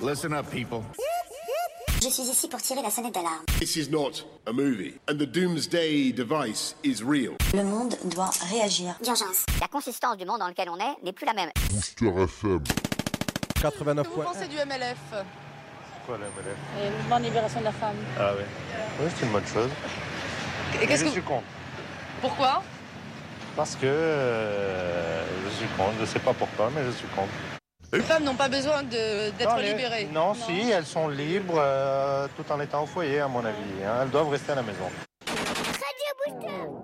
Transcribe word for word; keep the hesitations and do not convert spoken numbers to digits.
Listen up, people. Je suis ici pour tirer la sonnette d'alarme. This is not a movie, and the doomsday device is real. Le monde doit réagir. D'urgence. La consistance du monde dans lequel on est n'est plus la même. Booster F M. quatre-vingt-neuf Qu'est-ce que vous pensez du M L F? C'est quoi le M L F? Et le mouvement de libération de la femme. Ah oui. Oui, c'est une bonne chose. Et qu'est-ce je que suis vous... contre. Pourquoi? Parce que euh, je suis contre. Je ne sais pas pourquoi, mais je suis contre. Les femmes n'ont pas besoin de, d'être Non, les- libérées. Non, Non. si, elles sont libres euh, tout en étant au foyer, à mon avis. hein. Elles doivent rester à la maison. Radio Booster.